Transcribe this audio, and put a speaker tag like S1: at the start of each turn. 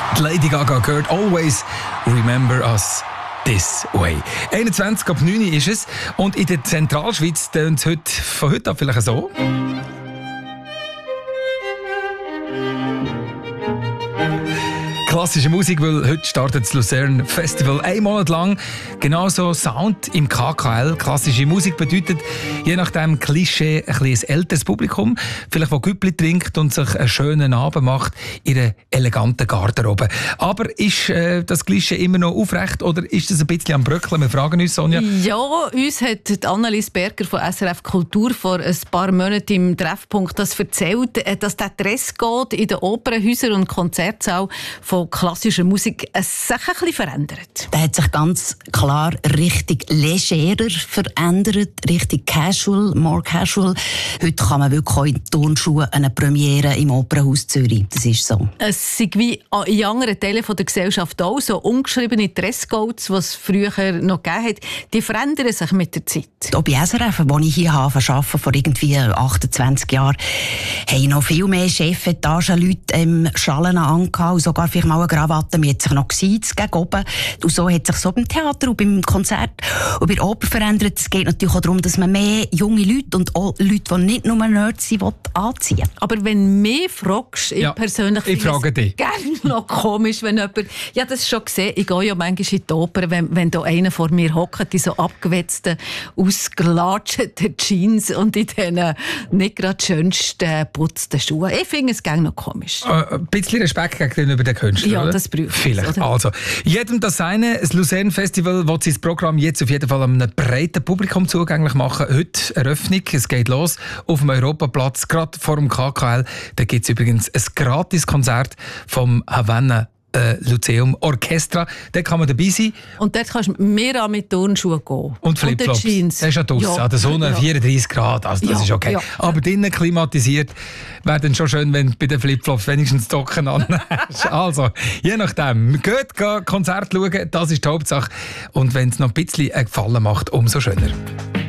S1: Die Lady Gaga gehört «Always Remember Us This Way». 21 ab 9 ist es und in der Zentralschweiz tönt es von heute an vielleicht so. Klassische Musik, weil heute startet das Luzern Festival 1 Monat lang. Genauso Sound im KKL. Klassische Musik bedeutet, je nach dem Klischee, ein älteres Publikum, vielleicht das Güppli trinkt und sich einen schönen Abend macht in einer eleganten Garderobe. Aber ist das Klischee immer noch aufrecht oder ist das ein bisschen am Bröckeln? Wir fragen uns, Sonja.
S2: Ja, uns hat Annelies Berger von SRF Kultur vor ein paar Monaten im Treffpunkt das erzählt, dass der Dresscode in den Opernhäusern und Konzertsälen von klassischer Musik sich ein bisschen verändert.
S3: Der hat sich ganz klar richtig legerer verändert, richtig casual, more casual. Heute kann man wirklich auch in Turnschuhen eine Premiere im Opernhaus Zürich. Das ist so.
S2: Es ist wie in anderen Teilen der Gesellschaft auch so ungeschriebene Dresscodes, die es früher noch gegeben hat, die verändern sich mit der Zeit.
S3: Auch bei SRF, wo ich hier arbeite, vor irgendwie 28 Jahren, haben noch viel mehr Chefetagen-Leute Schalen angehabt und sogar vielleicht mal eine Krawatte. Man hat sich noch gesiezt gegen oben. Und so hat sich so beim Theater und beim Konzert und bei der Oper verändert. Es geht natürlich auch darum, dass man mehr junge Leute und auch Leute, die nicht nur Nerds sind, anziehen.
S2: Aber wenn du mich fragst, ich persönlich
S1: finde es
S2: gerne noch komisch, wenn jemand... Ja, das schon gesehen. Ich gehe ja manchmal in die Oper, wenn da einer vor mir hockt, in so abgewetzten, ausgelatschten Jeans und in diesen nicht gerade schönsten putzten Schuhen. Ich finde es gerne noch komisch.
S1: Ein bisschen Respekt gegenüber den Künstlern.
S2: Ja,
S1: oder?
S2: Das braucht
S1: vielleicht. Also, jedem das seine. Das Luzern Festival will sein Programm jetzt auf jeden Fall einem breiten Publikum zugänglich machen. Heute Eröffnung. Es geht los auf dem Europaplatz, gerade vor dem KKL. Da gibt es übrigens ein Gratiskonzert vom Havanna Lyceum Orchestra. Da kann man dabei sein.
S2: Und dort kannst du mehr mit Turnschuhen gehen.
S1: Und Flipflops. Das ist ja draussen. An der Sonne 34 Grad. Also das ist okay. Ja. Aber drinnen klimatisiert wäre dann schon schön, wenn du bei den Flipflops wenigstens die Socken anhast. Also, je nachdem. Geht Konzert schauen, das ist die Hauptsache. Und wenn es noch ein bisschen einen Gefallen macht, umso schöner.